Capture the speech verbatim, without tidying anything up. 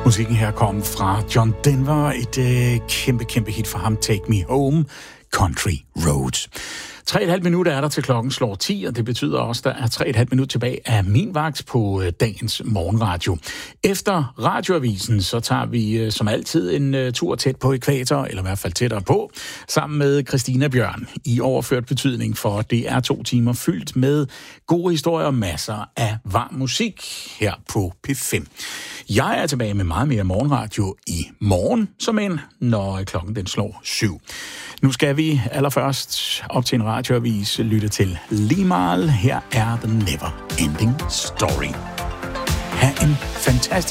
Musikken her kom fra John Denver, et øh, kæmpe, kæmpe hit for ham, Take Me Home, Country Roads. Tre og et halvt minut er der til klokken slår ti, og det betyder også, at der er tre og et halvt minut tilbage af min vagt på øh, dagens morgenradio. Efter radioavisen, så tager vi øh, som altid en øh, tur tæt på ækvator, eller i hvert fald tættere på, sammen med Christina Bjørn i overført betydning, for det er to timer fyldt med gode historier og masser af varm musik her på P fem. Jeg er tilbage med meget mere morgenradio i morgen, som en, når klokken den slår syv. Nu skal vi allerførst op til en radioavis lytte til Limahl. Her er The Never Ending Story. Ha' en fantastisk